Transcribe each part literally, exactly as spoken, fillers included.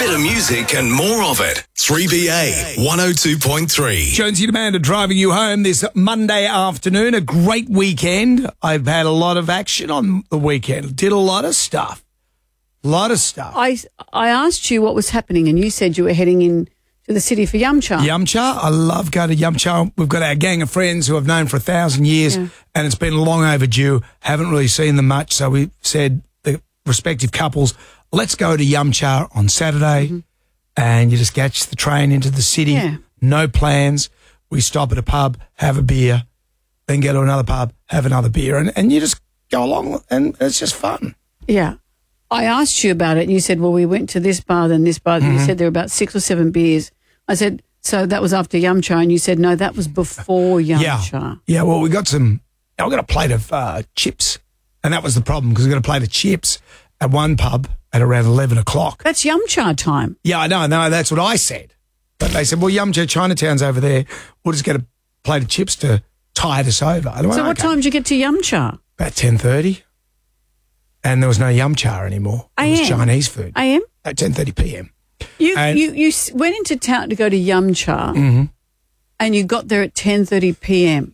Better music and more of it. three B A one oh two point three. Jonesy and Amanda driving you home this Monday afternoon. A great weekend. I've had a lot of action on the weekend. Did a lot of stuff. A lot of stuff. I, I asked you what was happening and you said you were heading in to the city for Yumcha. Yumcha. I love going to Yumcha. We've got our gang of friends who I've known for a thousand years Yeah. and it's been long overdue. Haven't really seen them much. So we said, the respective couples, let's go to Yumcha on Saturday. Mm-hmm. And you just catch the train into the city. Yeah. No plans. We stop at a pub, have a beer, then go to another pub, have another beer, and, and you just go along and it's just fun. Yeah. I asked you about it and you said, well, we went to this bar, then this bar. Mm-hmm. You said there were about six or seven beers. I said, so that was after Yumcha, and you said, no, that was before Yumcha. Yeah, yeah. Well, we got some, I got a plate of uh, chips, and that was the problem because we got a plate of chips at one pub at around eleven o'clock. That's Yumcha time. Yeah, I know, no, that's what I said. But they said, well, Yumcha, Chinatown's over there. We'll just get a plate of chips to tide us over. I went, so what okay. time did you get to Yumcha? About ten thirty. And there was no Yumcha anymore. It was Chinese food. A M? At ten thirty p.m. You, And- you you s- went into town to go to Yumcha Mm-hmm. and you got there at ten thirty p.m.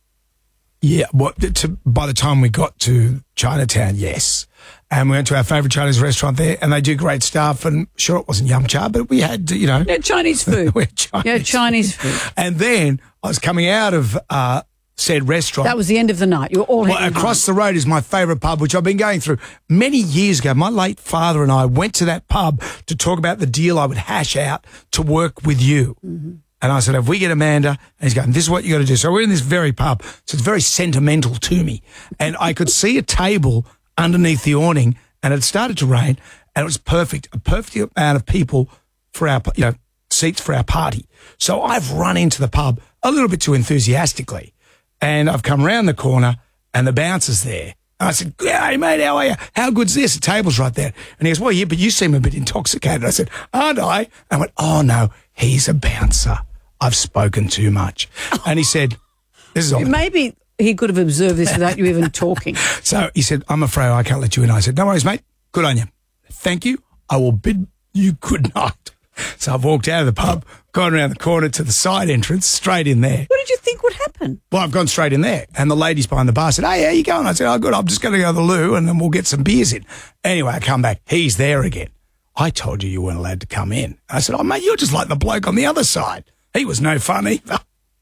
Yeah, what, to, by the time we got to Chinatown, yes. And we went to our favourite Chinese restaurant there, and they do great stuff. And sure, it wasn't Yumcha, but we had, you know. Yeah, Chinese food. we had Chinese Yeah, Chinese food. And then I was coming out of uh, said restaurant. That was the end of the night. You were all Well, heading across home. the road is my favourite pub, which I've been going through many years ago. My late father and I went to that pub to talk about the deal I would hash out to work with you. Mm-hmm. And I said, if we get Amanda, and he's going, this is what you got to do. So we're in this very pub. So it's very sentimental to me. And I could see a table underneath the awning, and it started to rain, and it was perfect, a perfect amount of people for our, you know, seats for our party. So I've run into the pub a little bit too enthusiastically. And I've come round the corner and the bouncer's there. And I said, hey, mate, how are you? How good's this? The table's right there. And he goes, well, yeah, but you seem a bit intoxicated. I said, aren't I? And I went, oh, no, he's a bouncer. I've spoken too much. And he said, this is all. Maybe he could have observed this without you even talking. So he said, I'm afraid I can't let you in. I said, no worries, mate. Good on you. Thank you. I will bid you good night. So I've walked out of the pub, gone around the corner to the side entrance, straight in there. What did you think would happen? Well, I've gone straight in there. And the ladies behind the bar said, hey, how you going? I said, oh, good. I'm just going to go to the loo and then we'll get some beers in. Anyway, I come back. He's there again. I told you you weren't allowed to come in. I said, oh, mate, you're just like the bloke on the other side. He was no fun either.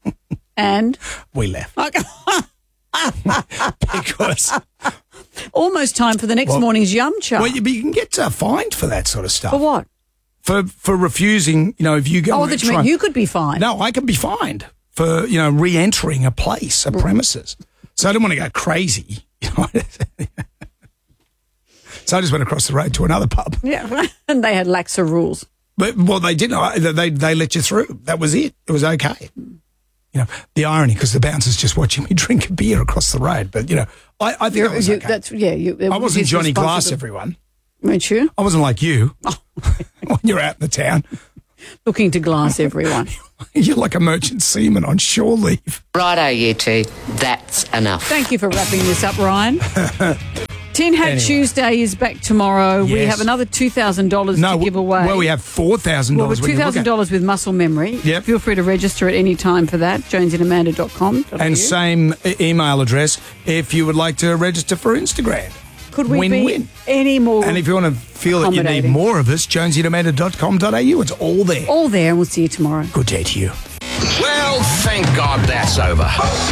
And? We left. Because... Almost time for the next Well, morning's Yumcha. Well, you, you can get uh, fined for that sort of stuff. For what? For for refusing, you know, if you go... Oh, and that you try- mean you could be fined. No, I can be fined for, you know, re-entering a place, a premises. So I didn't want to go crazy. You know? So I just went across the road to another pub. Yeah, and they had laxer rules. But, well, they didn't. I- They, they let you through. That was it. It was okay. You know, the irony, because the bouncer's just watching me drink a beer across the road. But, you know, I, I think You're- it was you- okay. That's, yeah, you, I wasn't his Johnny Glass, responsibility. everyone. Weren't you? I wasn't like you when you're out in the town. Looking to glass everyone. You're like a merchant seaman on shore leave. Righto, you two. That's enough. Thank you for wrapping this up, Ryan. Tin Hat Anyway. Tuesday is back tomorrow. We Yes. have another two thousand dollars No, to give away. well, we have four thousand Well, dollars. with two thousand dollars with muscle memory. Yep. Feel free to register at any time for that. jonesy and amanda dot com. And same e- email address if you would like to register for Instagram. Could we Win-win. be any more And if you want to feel that you need accommodating? more of us, jonesy and amanda dot com dot a u. It's all there. all there, and we'll see you tomorrow. Good day to you. Well, thank God that's over.